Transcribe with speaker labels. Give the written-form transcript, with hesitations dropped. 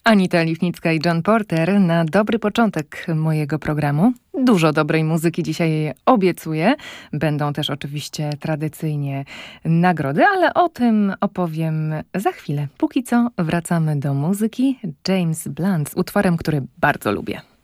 Speaker 1: Anita Liwnicka i John Porter na dobry początek mojego programu. Dużo dobrej muzyki dzisiaj obiecuję. Będą też oczywiście tradycyjnie nagrody, ale o tym opowiem za chwilę. Póki co wracamy do muzyki. James Blunt z utworem, który bardzo lubię.